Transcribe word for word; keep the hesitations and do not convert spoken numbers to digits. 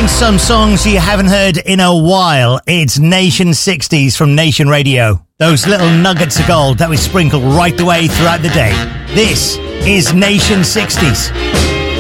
playing some songs you haven't heard in a while. It's Nation sixties from Nation Radio. Those little nuggets of gold that we sprinkle right the way throughout the day. This is Nation sixties.